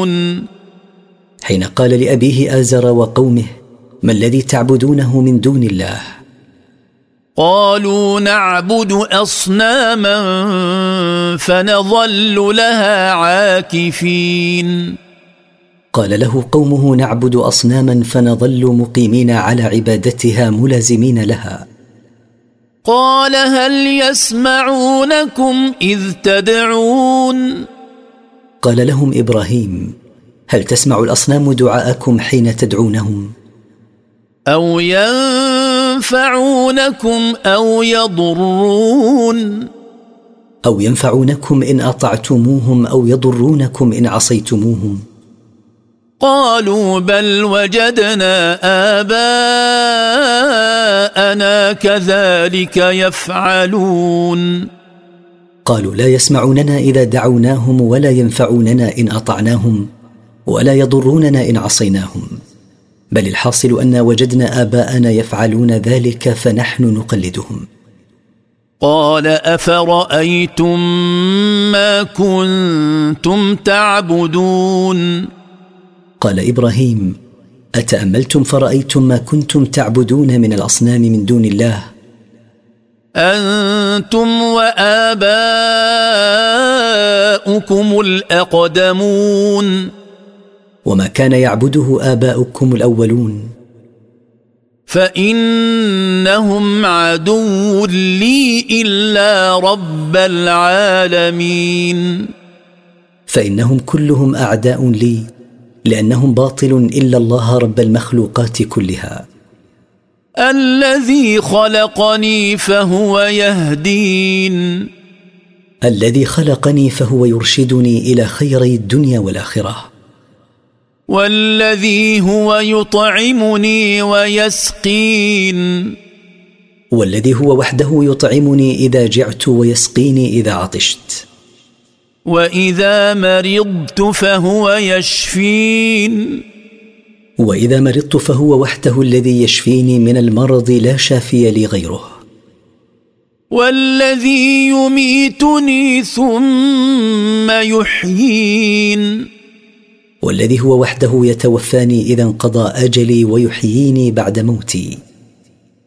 تعبدون حين قال لأبيه آزر وقومه: ما الذي تعبدونه من دون الله؟ قالوا نعبد أصناما فنظل لها عاكفين. قال له قومه: نعبد أصناما فنظل مقيمين على عبادتها ملازمين لها. قال هل يسمعونكم إذ تدعون؟ قال لهم إبراهيم: هل تسمع الأصنام دعاءكم حين تدعونهم؟ أو ينفعونكم أو يضرون؟ أو ينفعونكم إن أطعتموهم أو يضرونكم إن عصيتموهم. قالوا بل وجدنا آباءنا كذلك يفعلون. قالوا لا يسمعوننا إذا دعوناهم ولا ينفعوننا إن أطعناهم ولا يضروننا إن عصيناهم، بل الحاصل أن وجدنا آباءنا يفعلون ذلك فنحن نقلدهم. قال أفرأيتم ما كنتم تعبدون؟ قال إبراهيم: أتأملتم فرأيتم ما كنتم تعبدون من الأصنام من دون الله؟ أنتم وآباؤكم الأقدمون. وما كان يعبده آباؤكم الأولون. فإنهم عدو لي إلا رب العالمين. فإنهم كلهم أعداء لي، لأنهم باطل إلا الله رب المخلوقات كلها. الذي خلقني فهو يهدين. الذي خلقني فهو يرشدني إلى خيري الدنيا والآخرة. والذي هو يطعمني ويسقين. والذي هو وحده يطعمني إذا جعت ويسقيني إذا عطشت. وإذا مرضت فهو يشفين. وإذا مرضت فهو وحده الذي يشفيني من المرض لا شافي لي غيره. والذي يميتني ثم يحيين. والذي هو وحده يتوفاني إذا انقضى أجلي ويحييني بعد موتي.